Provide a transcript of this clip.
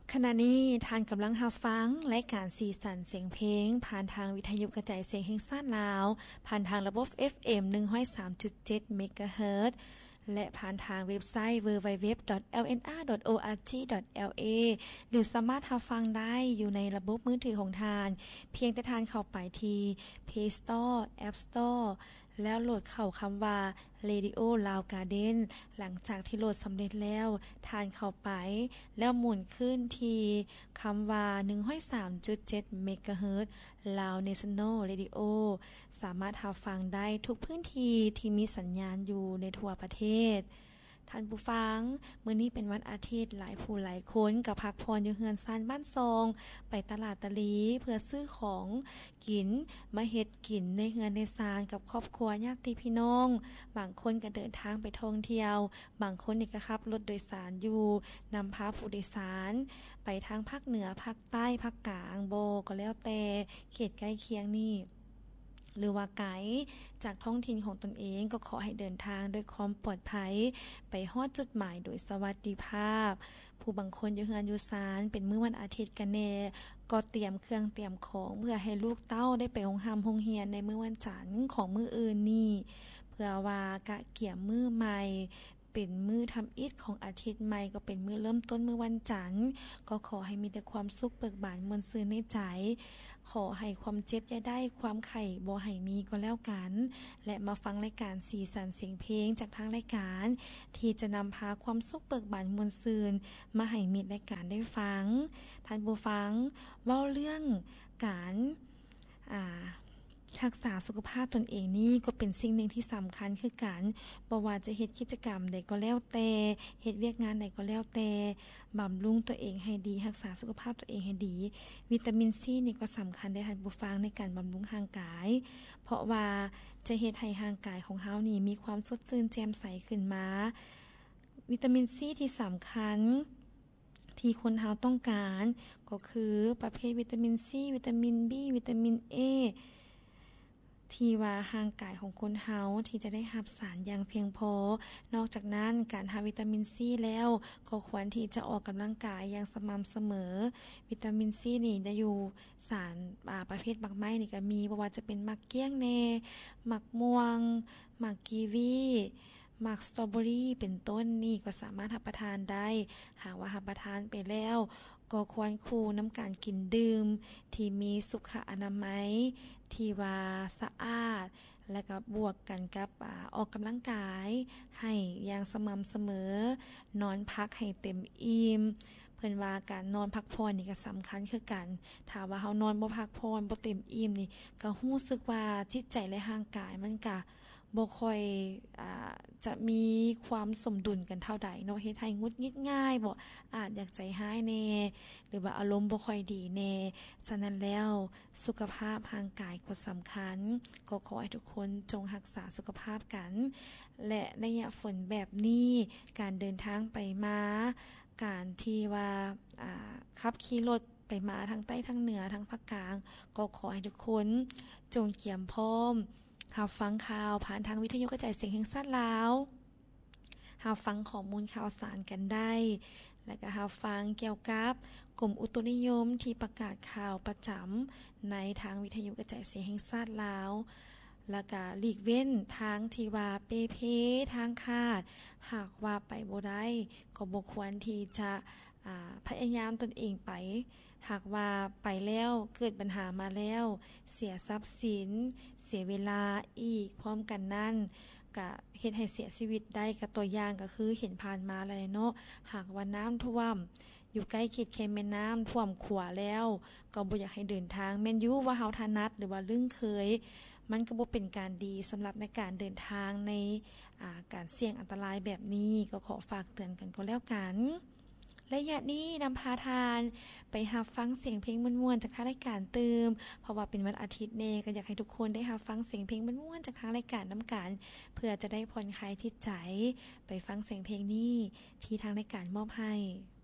ขณะนี้ท่านกำลังรับฟังรายการสีสันเสียงเพลงผ่านทางวิทยุกระจายเสียงแห่งชาติลาวผ่านทางระบบ FM 103.7 เมกะเฮิรตซ์และผ่านทางเว็บไซต์ www.lnr.org.la หรือสามารถรับฟังได้อยู่ในระบบมือถือของท่านเพียงแต่ท่านเข้าไปที่ Play Store App Store แล้วโหลดเข้าคำว่า Radio Lao Garden หลังจากที่โหลดสำเร็จแล้วท่านเข้าไปแล้วหมุนขึ้นที่คำว่า 103.7 เมกะเฮิรตซ์ Lao National Radio สามารถรับฟังได้ทุกพื้นที่ที่มีสัญญาณอยู่ในทั่วประเทศท่านผู้ฟังมื้อนี้เป็นวันอาทิตย์หลายผู้หลายคนก็พักผ่อนอยู่เฮือนซ่านบ้านซองไปตลาดตะลีเพื่อซื้อของกินมาเฮ็ดกินในเฮือนในซ่านกับครอบครัวญาติพี่น้องบางคนก็เดินทางไปท่องเที่ยวบางคนนี่ก็ขับรถโดยสารอยู่นำพาผู้โดยสารไปทางภาคเหนือภาคใต้ภาคกลางบ่ก็แล้วแต่เขตใกล้เคียงนี่หรือว่าไกด์จากท้องถิ่นของตนเองก็ขอให้เดินทางด้วยความปลอดภัยไปฮอดจุดหมายโดยสวัสดิภาพผู้บางคนอยู่เฮือนอยู่ศาลเป็นมื้อวันอาทิตย์กันแน่ก็เตรียมเครื่องเตรียมของเพื่อให้ลูกเต้าได้ไปโรงเรียนในมื้อวันจันทร์ของมื้ออื่นนี่เพื่อว่ากะเกี่ยมมื้อใหม่เป็นมื้อทำอิฐของอาทิตย์ใหม่ก็เป็นมื้อเริ่มต้นมื้อวันจันทร์ก็ขอให้มีแต่ความสุขเบิกบานมวลซื่นในใจขอให้ความเจ็บอย่าได้ความไข้บ่ให้มีก็แล้วกันและมาฟังรายการสีสันเสียงเพลงจากทางรายการที่จะนำพาความสุขเบิกบานมวลซื่นมาให้มิตรรายการได้ฟังท่านผู้ฟังเว้าเรื่องการรักษาสุขภาพตนเองนี่ก็เป็นสิ่งหนึ่งที่สำคัญคือกันบ่ว่าจะเฮ็ดกิจกรรมใดก็แล้วแต่เฮ็ดเวียกงานใดก็แล้วแต่บำรุงตัวเองให้ดีรักษาสุขภาพตัวเองให้ดีวิตามินซีนี่ก็สำคัญได้ท่านผู้ฟังในการบำรุงร่างกายเพราะว่าจะเฮ็ดให้ร่างกายของเฮานี่มีความสดชื่นแจ่มใสขึ้นมาวิตามินซีที่สำคัญที่คนเฮาต้องการก็คือประเภทวิตามินซีวิตามิน B วิตามิน Aที่ว่าร่างกายของคนเฮาที่จะได้รับสารอย่างเพียงพอนอกจากนั้นการหาวิตามินซีแล้วก็ควรที่จะออกกำลังกายอย่างสม่ำเสมอวิตามินซีนี่จะอยู่สารประเภทบักไม้นี่ก็มีบ่ว่าจะเป็นมักเกี้ยงแน่มักม่วงมักกีวีมักสตรอเบอรี่เป็นต้นนี่ก็สามารถรับประทานได้หากว่ารับประทานไปแล้วก็ควรคู่น้ำการกินดื่มที่มีสุขอนามัยที่ว่าสะอาดและก็บวกกันกับออกกำลังกายให้อย่างสม่ำเสมอนอนพักให้เต็มอิ่มเพิ่นว่าการนอนพักผ่อนนี่ก็สำคัญคือกันถ้าว่าเฮานอนบ่พักผ่อนบ่เต็มอิ่มนี่ก็รู้สึกว่าจิตใจและร่างกายมันก็บ่ค่อยจะมีความสมดุลกันเท่าใดเนาะเฮ็ดให้หงุดหงิดง่ายบ่อาจอยากใจร้ายแน่หรือว่าอารมณ์บ่ค่อยดีแน่ฉะนั้นแล้วสุขภาพร่างกายก็สำคัญก็ขอให้ทุกคนจงรักษาสุขภาพกันและระยะฝนแบบนี้การเดินทางไปมาการที่ว่าขับขี่รถไปมาทางใต้ทางเหนือทางภาคกลางก็ขอให้ทุกคนจงเตรียมพร้อมรับฟังข่าวผ่านทางวิทยุกระจายเสียงแห่งชาติลาวรับฟังข้อมูลข่าวสารกันได้และก็รับฟังเกี่ยวกับกรมอุตุนิยมที่ประกาศข่าวประจำในทางวิทยุกระจายเสียงแห่งชาติลาวแล้วก็หลีกเว้นทางที่ว่าเปเพทางคาดหากว่าไปบ่ได้ก็บ่ควรที่จะพยายามตนเองไปหากว่าไปแล้วเกิดปัญหามาแล้วเสียทรัพย์สินเสียเวลาอีกพร้อมกันนั่นก็เฮ็ดให้เสียชีวิตได้กับตัวอย่างก็คือเห็นผ่านมาแล้วเนาะหากว่าน้ำท่วมอยู่ใกล้เขตแม่น้ำท่วมขัวแล้วก็บ่อยากให้เดินทางแม่นอยู่ว่าเฮาถนัดหรือว่าลึ่งเคยมันก็บ่เป็นการดีสำหรับในการเดินทางในการเสี่ยงอันตรายแบบนี้ก็ขอฝากเตือนกันก็แล้วกันระยะนี้นำพาทานไปรับฟังเสียงเพลงม่วนๆจากทางรายการเติมเพราะว่าเป็นวันอาทิตย์เน่ก็อยากให้ทุกคนได้รับฟังเสียงเพลงม่วนๆจากทางรายการน้ำกันเพื่อจะได้ผ่อนคลายจิตใจไปฟังเสียงเพลงนี้ที่ทางรายการมอบให้